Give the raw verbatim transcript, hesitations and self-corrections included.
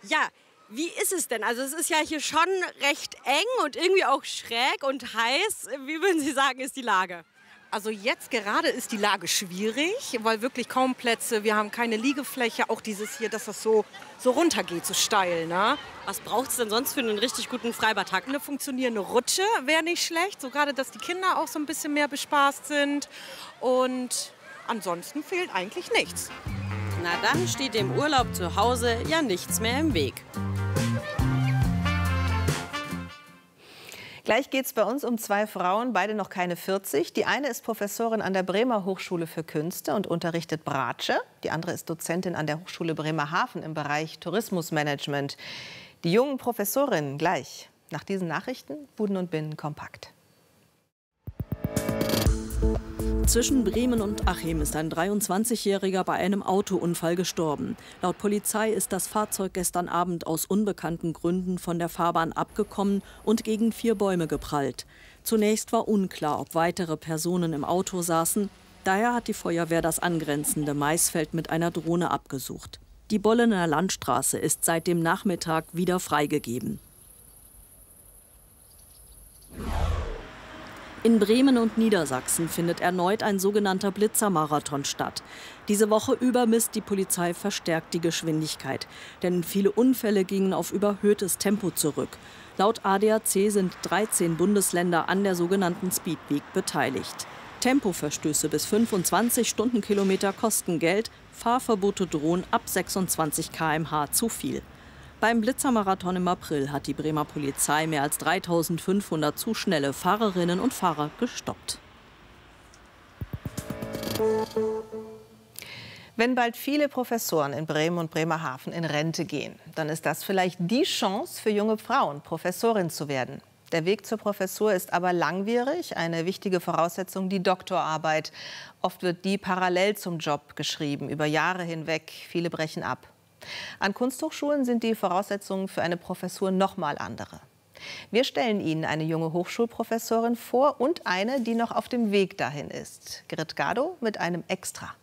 Ja, wie ist es denn? Also es ist ja hier schon recht eng und irgendwie auch schräg und heiß. Wie würden Sie sagen, ist die Lage? Also jetzt gerade ist die Lage schwierig, weil wirklich kaum Plätze, wir haben keine Liegefläche, auch dieses hier, dass das so, so runtergeht, so steil. Ne? Was braucht es denn sonst für einen richtig guten Freibadtag? Eine funktionierende Rutsche wäre nicht schlecht, so gerade, dass die Kinder auch so ein bisschen mehr bespaßt sind und ansonsten fehlt eigentlich nichts. Na dann steht dem Urlaub zu Hause ja nichts mehr im Weg. Gleich geht es bei uns um zwei Frauen, beide noch keine vierzig. Die eine ist Professorin an der Bremer Hochschule für Künste und unterrichtet Bratsche. Die andere ist Dozentin an der Hochschule Bremerhaven im Bereich Tourismusmanagement. Die jungen Professorinnen gleich. Nach diesen Nachrichten Buden und Binnen kompakt. Zwischen Bremen und Achim ist ein dreiundzwanzigjähriger bei einem Autounfall gestorben. Laut Polizei ist das Fahrzeug gestern Abend aus unbekannten Gründen von der Fahrbahn abgekommen und gegen vier Bäume geprallt. Zunächst war unklar, ob weitere Personen im Auto saßen. Daher hat die Feuerwehr das angrenzende Maisfeld mit einer Drohne abgesucht. Die Bollener Landstraße ist seit dem Nachmittag wieder freigegeben. In Bremen und Niedersachsen findet erneut ein sogenannter Blitzermarathon statt. Diese Woche über misst die Polizei verstärkt die Geschwindigkeit. Denn viele Unfälle gingen auf überhöhtes Tempo zurück. Laut A D A C sind dreizehn Bundesländer an der sogenannten Speedweek beteiligt. Tempoverstöße bis fünfundzwanzig Stundenkilometer kosten Geld, Fahrverbote drohen ab sechsundzwanzig Kilometer pro Stunde zu viel. Beim Blitzermarathon im April hat die Bremer Polizei mehr als dreitausendfünfhundert zu schnelle Fahrerinnen und Fahrer gestoppt. Wenn bald viele Professoren in Bremen und Bremerhaven in Rente gehen, dann ist das vielleicht die Chance für junge Frauen, Professorin zu werden. Der Weg zur Professur ist aber langwierig, eine wichtige Voraussetzung die Doktorarbeit. Oft wird die parallel zum Job geschrieben, über Jahre hinweg. Viele brechen ab. An Kunsthochschulen sind die Voraussetzungen für eine Professur noch mal andere. Wir stellen Ihnen eine junge Hochschulprofessorin vor und eine, die noch auf dem Weg dahin ist. Grit Gado mit einem Extra.